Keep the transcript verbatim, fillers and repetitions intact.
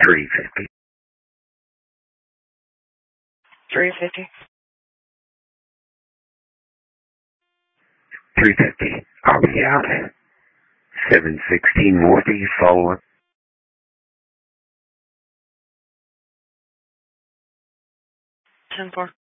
three fifty. three fifty. three fifty. I'll be out. seven sixteen Northeast, follow up. ten four.